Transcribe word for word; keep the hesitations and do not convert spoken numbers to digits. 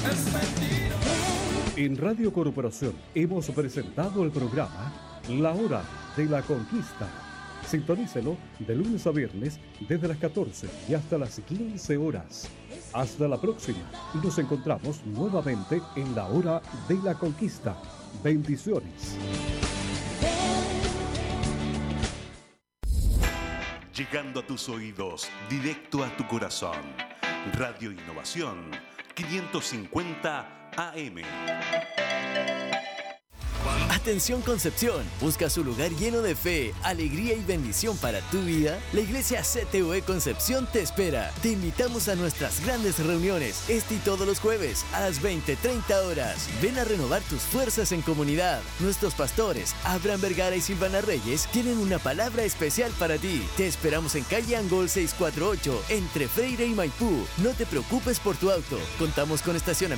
En Radio Corporación hemos presentado el programa La Hora de la Conquista. Sintonícelo de lunes a viernes desde las catorce y hasta las quince horas. Hasta la próxima y nos encontramos nuevamente en La Hora de la Conquista. Bendiciones. Llegando a tus oídos, directo a tu corazón. Radio Innovación quinientos cincuenta A M. Atención Concepción, ¿buscas un lugar lleno de fe, alegría y bendición para tu vida? La Iglesia C T U E Concepción te espera. Te invitamos a nuestras grandes reuniones, este y todos los jueves a las veinte treinta horas. Ven a renovar tus fuerzas en comunidad. Nuestros pastores, Abraham Vergara y Silvana Reyes, tienen una palabra especial para ti. Te esperamos en calle Angol seiscientos cuarenta y ocho, entre Freire y Maipú. No te preocupes por tu auto. Contamos con estacionamiento